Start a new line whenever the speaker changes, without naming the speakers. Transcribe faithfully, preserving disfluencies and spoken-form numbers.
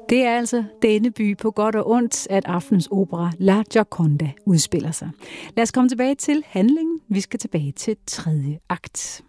Det er altså denne by på godt og ondt, at aftenens opera La Gioconda udspiller sig. Lad os komme tilbage til handlingen. Vi skal tilbage til tredje akt.